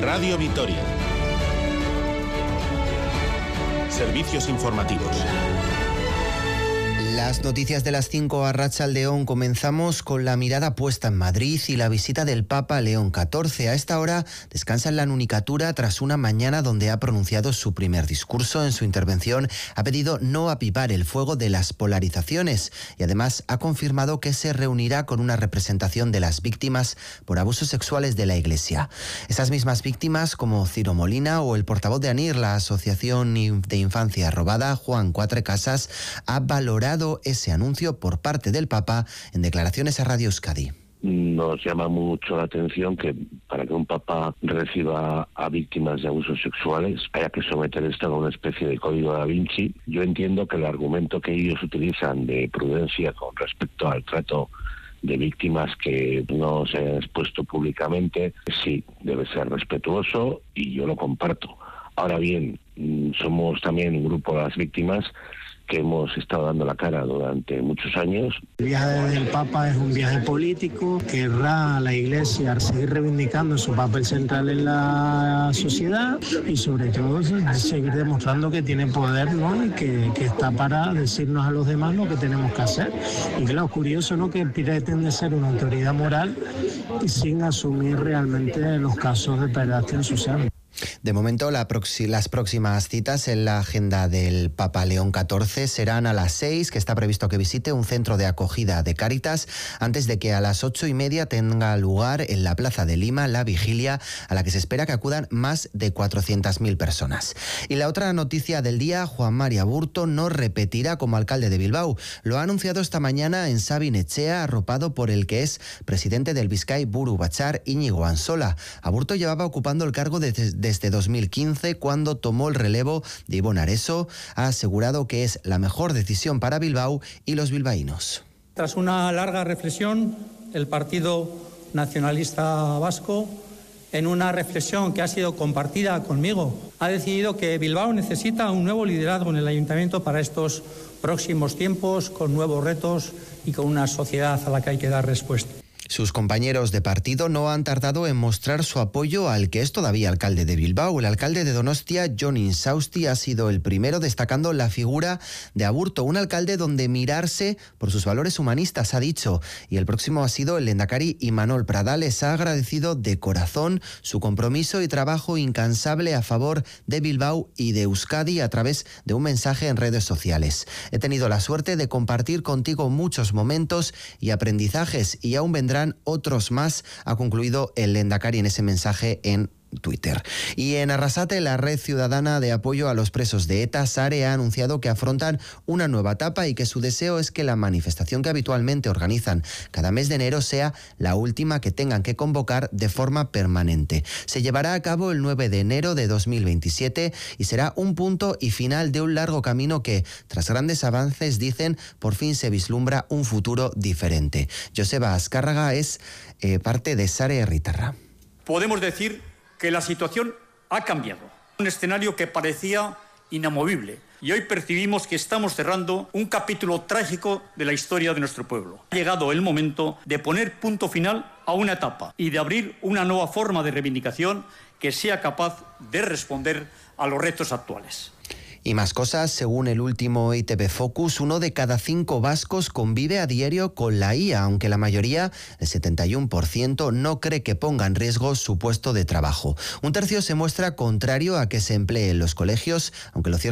Radio Vitoria. Servicios informativos. Las noticias de las 5 a Arratsaldeon. Comenzamos con la mirada puesta en Madrid y la visita del Papa León XIV. A esta hora descansa en la Nunicatura tras una mañana donde ha pronunciado su primer discurso. En su intervención ha pedido no avivar el fuego de las polarizaciones y además ha confirmado que se reunirá con una representación de las víctimas por abusos sexuales de la Iglesia. Esas mismas víctimas, como Ciro Molina o el portavoz de ANIR, la Asociación de Infancia Robada, Juan Cuatrecasas, ha valorado ese anuncio por parte del Papa en declaraciones a Radio Euskadi. Nos llama mucho la atención que para que un papa reciba a víctimas de abusos sexuales haya que someter esto a una especie de código da Vinci. Yo entiendo que el argumento que ellos utilizan de prudencia con respecto al trato de víctimas que no se han expuesto públicamente, sí, debe ser respetuoso y yo lo comparto. Ahora bien, somos también un grupo de las víctimas que hemos estado dando la cara durante muchos años. El viaje del Papa es un viaje político, querrá a la Iglesia seguir reivindicando su papel central en la sociedad y sobre todo seguir demostrando que tiene poder, ¿no? Y que está para decirnos a los demás lo que tenemos que hacer. Y claro, curioso, ¿no?, que pretende ser una autoridad moral y sin asumir realmente los casos de pederastia social. De momento, las próximas citas en la agenda del Papa León XIV serán a las 6, que está previsto que visite un centro de acogida de Cáritas, antes de que a las 8:30 tenga lugar en la Plaza de Lima la vigilia a la que se espera que acudan más de 400.000 personas. Y la otra noticia del día: Juan Mari Aburto no repetirá como alcalde de Bilbao. Lo ha anunciado esta mañana en Sabin Etxea, arropado por el que es presidente del Bizkai Buru Batzar, Íñigo Ansola. Aburto llevaba ocupando el cargo desde 2015, cuando tomó el relevo de Ibon Areso. Ha asegurado que es la mejor decisión para Bilbao y los bilbaínos. Tras una larga reflexión, el Partido Nacionalista Vasco, en una reflexión que ha sido compartida conmigo, ha decidido que Bilbao necesita un nuevo liderazgo en el Ayuntamiento para estos próximos tiempos, con nuevos retos y con una sociedad a la que hay que dar respuesta. Sus compañeros de partido no han tardado en mostrar su apoyo al que es todavía alcalde de Bilbao. El alcalde de Donostia, Jon Insausti, ha sido el primero destacando la figura de Aburto, un alcalde donde mirarse por sus valores humanistas, ha dicho. Y el próximo ha sido el lehendakari Imanol Pradales. Ha agradecido de corazón su compromiso y trabajo incansable a favor de Bilbao y de Euskadi a través de un mensaje en redes sociales. He tenido la suerte de compartir contigo muchos momentos y aprendizajes y aún vendrán otros más, ha concluido el lehendakari en ese mensaje en Twitter. Y en Arrasate, la Red Ciudadana de Apoyo a los Presos de ETA, SARE, ha anunciado que afrontan una nueva etapa y que su deseo es que la manifestación que habitualmente organizan cada mes de enero sea la última que tengan que convocar de forma permanente. Se llevará a cabo el 9 de enero de 2027 y será un punto y final de un largo camino que, tras grandes avances, dicen, por fin se vislumbra un futuro diferente. Joseba Azcárraga es parte de SARE Herritarra. Podemos decir que la situación ha cambiado. Un escenario que parecía inamovible y hoy percibimos que estamos cerrando un capítulo trágico de la historia de nuestro pueblo. Ha llegado el momento de poner punto final a una etapa y de abrir una nueva forma de reivindicación que sea capaz de responder a los retos actuales. Y más cosas, según el último ITV Focus, 1 de cada 5 vascos convive a diario con la IA, aunque la mayoría, el 71%, no cree que ponga en riesgo su puesto de trabajo. Un tercio se muestra contrario a que se emplee en los colegios, aunque lo cierto